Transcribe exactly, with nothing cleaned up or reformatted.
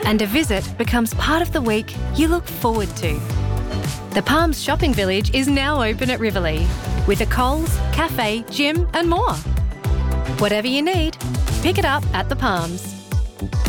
and a visit becomes part of the week you look forward to. The Palms Shopping Village is now open at Riverlea, with a Coles, cafe, gym and more. Whatever you need, pick it up at the Palms.